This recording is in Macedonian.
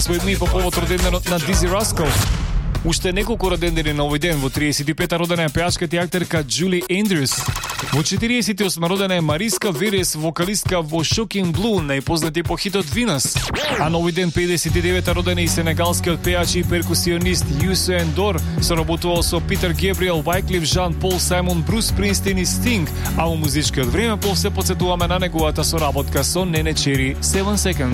свој по повод роденденот на Дизи Раскал. Уште неколку родендени на овој ден. Во 35-та родена е пејачката и актерка Джули Ендрюс. Во 48 родена е Мариска Верес, вокалистка во Shocking Blue, најпознати по хитот Винас. А на овој ден 59-та родена и сенегалскиот пејач и перкусионист Юсуен Дор, соработувал со Питер Гебриел, Wyclef Jean, Пол Сајмон, Брус Спринстин и Стинг, а во музичкиот време се потсетуваме на неговата соработка со Нене Чери 7 Seconds.